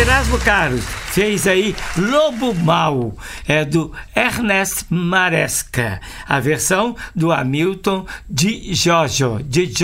Erasmo Carlos fez aí Lobo Mau, é do Ernest Maresca, a versão do Hamilton de Giorgio.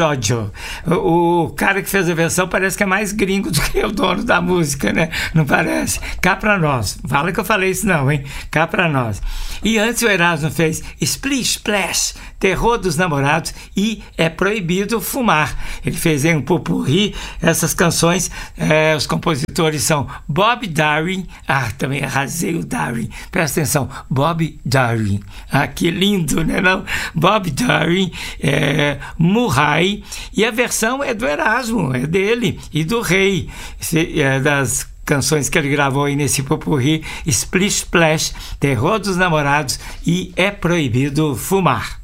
O cara que fez a versão parece que é mais gringo do que o dono da música, né? Não parece? Cá pra nós. Fala que eu falei isso não, hein? Cá pra nós. E antes o Erasmo fez Splish Splash, Terror dos Namorados e É Proibido Fumar. Ele fez aí um popurrí. Essas canções, os compositores são Bob Darin. Também arrasei o Darin. Presta atenção, Bob Darin. Que lindo, né? Não? Bob Darin, Murray. E a versão é do Erasmo, é dele e do Rei. Das canções que ele gravou aí nesse popurrí, Splish Splash, Terror dos Namorados e É Proibido Fumar.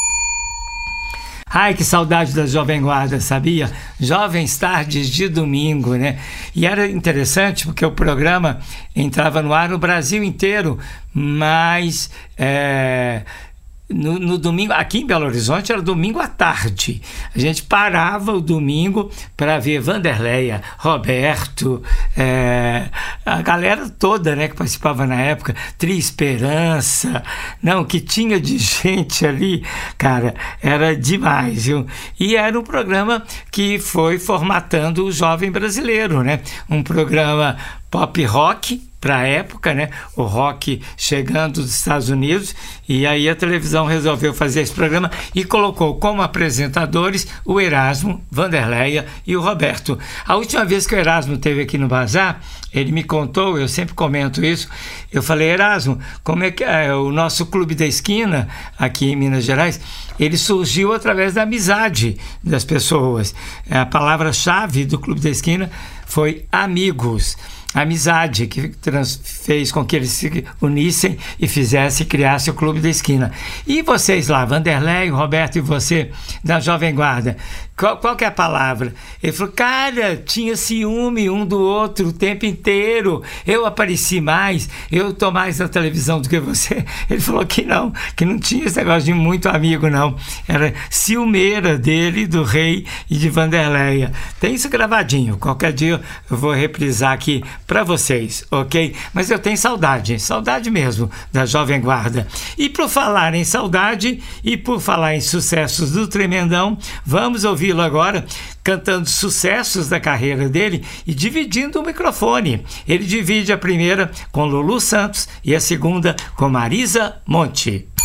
Ai, que saudade da Jovem Guarda, sabia? Jovens Tardes de Domingo, né? E era interessante porque o programa entrava no ar no Brasil inteiro, mas no domingo, aqui em Belo Horizonte, era domingo à tarde. A gente parava o domingo para ver Vanderleia, Roberto, a galera toda, né, que participava na época, Tri Esperança, não, que tinha de gente ali, cara, era demais, viu? E era um programa que foi formatando o jovem brasileiro, né? Um programa pop rock para a época, né? O rock chegando dos Estados Unidos, e aí a televisão resolveu fazer esse programa e colocou como apresentadores o Erasmo, Vanderleia e o Roberto. A última vez que o Erasmo esteve aqui no Bazar, ele me contou, eu sempre comento isso, eu falei, Erasmo, como é que o nosso Clube da Esquina, aqui em Minas Gerais, ele surgiu através da amizade das pessoas. A palavra-chave do Clube da Esquina foi amigos. Amizade, que fez com que eles se unissem e criassem o Clube da Esquina. E vocês lá, Vanderlei, Roberto e você, da Jovem Guarda, qual que é a palavra? Ele falou, cara, tinha ciúme um do outro o tempo inteiro, eu apareci mais, eu tô mais na televisão do que você. Ele falou que não tinha esse negócio de muito amigo, não. Era ciumeira dele, do Rei e de Vanderleia. Tem isso gravadinho, qualquer dia eu vou reprisar aqui para vocês, ok? Mas eu tenho saudade mesmo da Jovem Guarda. E por falar em saudade e por falar em sucessos do Tremendão, vamos ouvi-lo agora cantando sucessos da carreira dele e dividindo o microfone. Ele divide a primeira com Lulu Santos e a segunda com Marisa Monte.